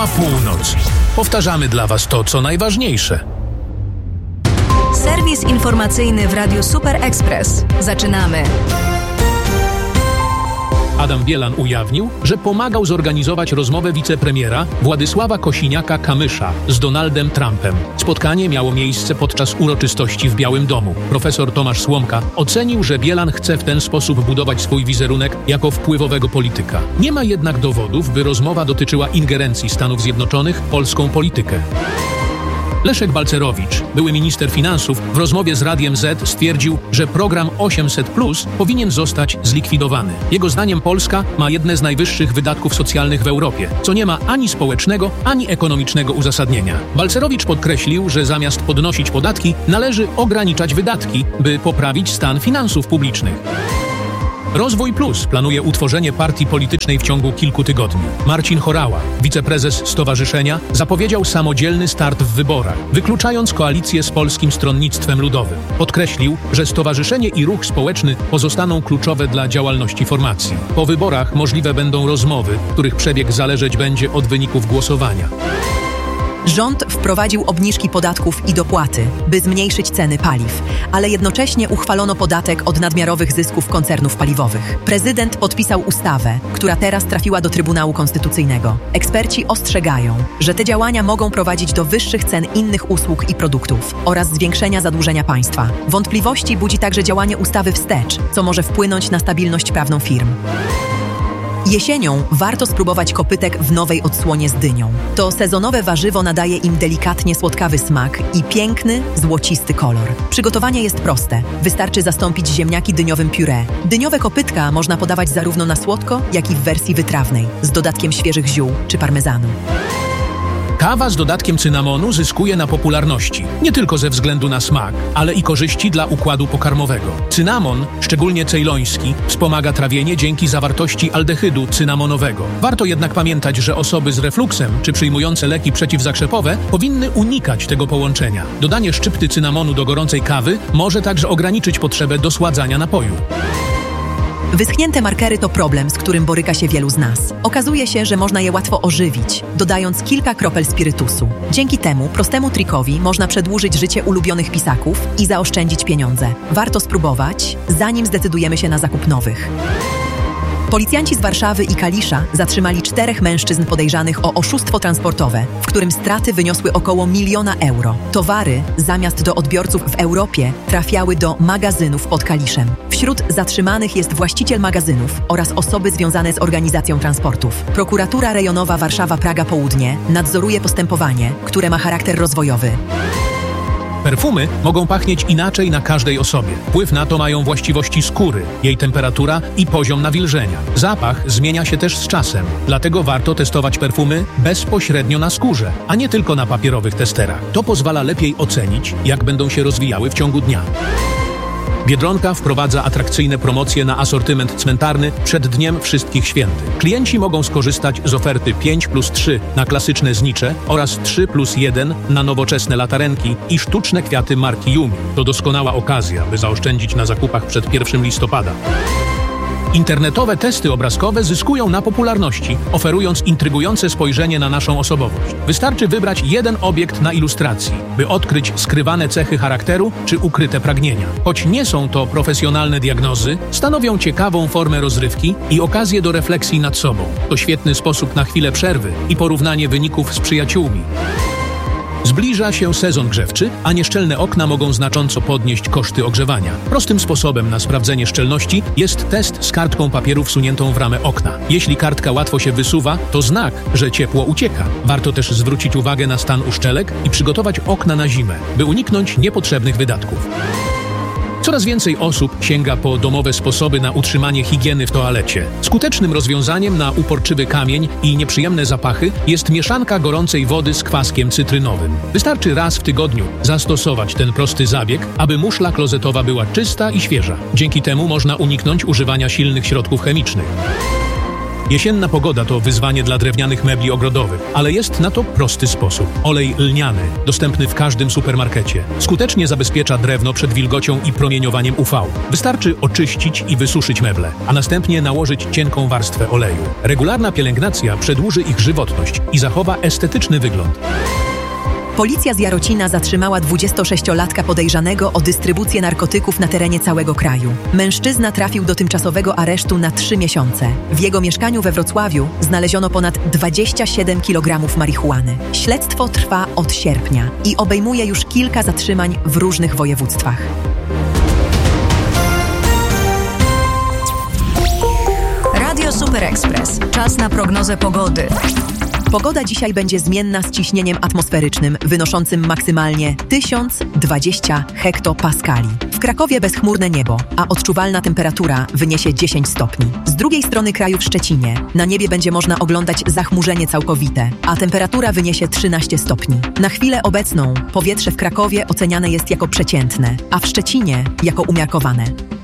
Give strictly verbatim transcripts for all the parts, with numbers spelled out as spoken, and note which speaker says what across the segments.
Speaker 1: północ. Powtarzamy dla Was to, co najważniejsze.
Speaker 2: Serwis informacyjny w Radiu Super Express. Zaczynamy.
Speaker 1: Adam Bielan ujawnił, że pomagał zorganizować rozmowę wicepremiera Władysława Kosiniaka-Kamysza z Donaldem Trumpem. Spotkanie miało miejsce podczas uroczystości w Białym Domu. Profesor Tomasz Słomka ocenił, że Bielan chce w ten sposób budować swój wizerunek jako wpływowego polityka. Nie ma jednak dowodów, by rozmowa dotyczyła ingerencji Stanów Zjednoczonych w polską politykę. Leszek Balcerowicz, były minister finansów, w rozmowie z Radiem Z stwierdził, że program osiemset plus powinien zostać zlikwidowany. Jego zdaniem Polska ma jedne z najwyższych wydatków socjalnych w Europie, co nie ma ani społecznego, ani ekonomicznego uzasadnienia. Balcerowicz podkreślił, że zamiast podnosić podatki, należy ograniczać wydatki, by poprawić stan finansów publicznych. Rozwój Plus planuje utworzenie partii politycznej w ciągu kilku tygodni. Marcin Horała, wiceprezes stowarzyszenia, zapowiedział samodzielny start w wyborach, wykluczając koalicję z Polskim Stronnictwem Ludowym. Podkreślił, że stowarzyszenie i ruch społeczny pozostaną kluczowe dla działalności formacji. Po wyborach możliwe będą rozmowy, których przebieg zależeć będzie od wyników głosowania.
Speaker 3: Rząd wprowadził obniżki podatków i dopłaty, by zmniejszyć ceny paliw, ale jednocześnie uchwalono podatek od nadmiarowych zysków koncernów paliwowych. Prezydent podpisał ustawę, która teraz trafiła do Trybunału Konstytucyjnego. Eksperci ostrzegają, że te działania mogą prowadzić do wyższych cen innych usług i produktów oraz zwiększenia zadłużenia państwa. Wątpliwości budzi także działanie ustawy wstecz, co może wpłynąć na stabilność prawną firm. Jesienią warto spróbować kopytek w nowej odsłonie z dynią. To sezonowe warzywo nadaje im delikatnie słodkawy smak i piękny, złocisty kolor. Przygotowanie jest proste. Wystarczy zastąpić ziemniaki dyniowym puree. Dyniowe kopytka można podawać zarówno na słodko, jak i w wersji wytrawnej, z dodatkiem świeżych ziół czy parmezanu.
Speaker 1: Kawa z dodatkiem cynamonu zyskuje na popularności, nie tylko ze względu na smak, ale i korzyści dla układu pokarmowego. Cynamon, szczególnie cejloński, wspomaga trawienie dzięki zawartości aldehydu cynamonowego. Warto jednak pamiętać, że osoby z refluksem czy przyjmujące leki przeciwzakrzepowe powinny unikać tego połączenia. Dodanie szczypty cynamonu do gorącej kawy może także ograniczyć potrzebę dosładzania napoju.
Speaker 3: Wyschnięte markery to problem, z którym boryka się wielu z nas. Okazuje się, że można je łatwo ożywić, dodając kilka kropel spirytusu. Dzięki temu prostemu trikowi można przedłużyć życie ulubionych pisaków i zaoszczędzić pieniądze. Warto spróbować, zanim zdecydujemy się na zakup nowych. Policjanci z Warszawy i Kalisza zatrzymali czterech mężczyzn podejrzanych o oszustwo transportowe, w którym straty wyniosły około miliona euro. Towary, zamiast do odbiorców w Europie, trafiały do magazynów pod Kaliszem. Wśród zatrzymanych jest właściciel magazynów oraz osoby związane z organizacją transportów. Prokuratura Rejonowa Warszawa-Praga Południe nadzoruje postępowanie, które ma charakter rozwojowy.
Speaker 1: Perfumy mogą pachnieć inaczej na każdej osobie. Wpływ na to mają właściwości skóry, jej temperatura i poziom nawilżenia. Zapach zmienia się też z czasem, dlatego warto testować perfumy bezpośrednio na skórze, a nie tylko na papierowych testerach. To pozwala lepiej ocenić, jak będą się rozwijały w ciągu dnia. Biedronka wprowadza atrakcyjne promocje na asortyment cmentarny przed Dniem Wszystkich Świętych. Klienci mogą skorzystać z oferty pięć plus trzy na klasyczne znicze oraz trzy plus jeden na nowoczesne latarenki i sztuczne kwiaty marki Yumi. To doskonała okazja, by zaoszczędzić na zakupach przed pierwszego listopada. Internetowe testy obrazkowe zyskują na popularności, oferując intrygujące spojrzenie na naszą osobowość. Wystarczy wybrać jeden obiekt na ilustracji, by odkryć skrywane cechy charakteru czy ukryte pragnienia. Choć nie są to profesjonalne diagnozy, stanowią ciekawą formę rozrywki i okazję do refleksji nad sobą. To świetny sposób na chwilę przerwy i porównanie wyników z przyjaciółmi. Zbliża się sezon grzewczy, a nieszczelne okna mogą znacząco podnieść koszty ogrzewania. Prostym sposobem na sprawdzenie szczelności jest test z kartką papieru wsuniętą w ramę okna. Jeśli kartka łatwo się wysuwa, to znak, że ciepło ucieka. Warto też zwrócić uwagę na stan uszczelek i przygotować okna na zimę, by uniknąć niepotrzebnych wydatków. Coraz więcej osób sięga po domowe sposoby na utrzymanie higieny w toalecie. Skutecznym rozwiązaniem na uporczywy kamień i nieprzyjemne zapachy jest mieszanka gorącej wody z kwaskiem cytrynowym. Wystarczy raz w tygodniu zastosować ten prosty zabieg, aby muszla klozetowa była czysta i świeża. Dzięki temu można uniknąć używania silnych środków chemicznych. Jesienna pogoda to wyzwanie dla drewnianych mebli ogrodowych, ale jest na to prosty sposób. Olej lniany, dostępny w każdym supermarkecie. Skutecznie zabezpiecza drewno przed wilgocią i promieniowaniem U V. Wystarczy oczyścić i wysuszyć meble, a następnie nałożyć cienką warstwę oleju. Regularna pielęgnacja przedłuży ich żywotność i zachowa estetyczny wygląd.
Speaker 3: Policja z Jarocina zatrzymała dwudziestosześciolatka podejrzanego o dystrybucję narkotyków na terenie całego kraju. Mężczyzna trafił do tymczasowego aresztu na trzy miesiące. W jego mieszkaniu we Wrocławiu znaleziono ponad dwadzieścia siedem kilogramów marihuany. Śledztwo trwa od sierpnia i obejmuje już kilka zatrzymań w różnych województwach.
Speaker 2: Radio Super Express. Czas na prognozę pogody.
Speaker 3: Pogoda dzisiaj będzie zmienna z ciśnieniem atmosferycznym wynoszącym maksymalnie tysiąc dwadzieścia hektopaskali. W Krakowie bezchmurne niebo, a odczuwalna temperatura wyniesie dziesięć stopni. Z drugiej strony kraju w Szczecinie na niebie będzie można oglądać zachmurzenie całkowite, a temperatura wyniesie trzynaście stopni. Na chwilę obecną powietrze w Krakowie oceniane jest jako przeciętne, a w Szczecinie jako umiarkowane.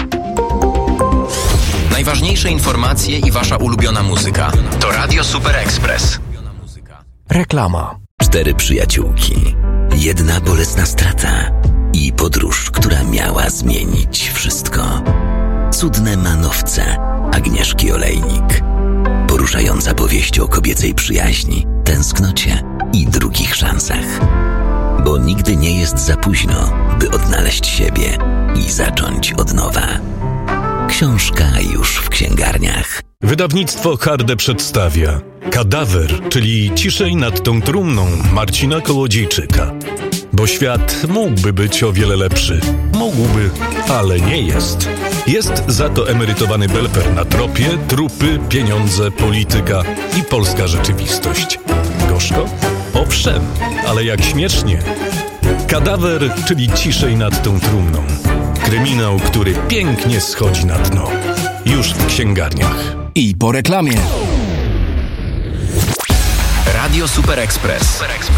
Speaker 4: Najważniejsze informacje i wasza ulubiona muzyka to Radio Super Express.
Speaker 5: Reklama. Cztery przyjaciółki, jedna bolesna strata i podróż, która miała zmienić wszystko. Cudne manowce Agnieszki Olejnik. Poruszająca powieść o kobiecej przyjaźni, tęsknocie i drugich szansach. Bo nigdy nie jest za późno, by odnaleźć siebie i zacząć od nowa. Książka już w księgarniach.
Speaker 6: Wydawnictwo Harde przedstawia Kadawer, czyli Ciszej nad tą trumną Marcina Kołodziejczyka. Bo świat mógłby być o wiele lepszy. Mógłby, ale nie jest. Jest za to emerytowany belper na tropie, trupy, pieniądze, polityka i polska rzeczywistość. Gorzko? Owszem, ale jak śmiesznie. Kadawer, czyli Ciszej nad tą trumną. Kryminał, który pięknie schodzi na dno. Już w księgarniach.
Speaker 5: I po reklamie.
Speaker 4: Radio Super Express.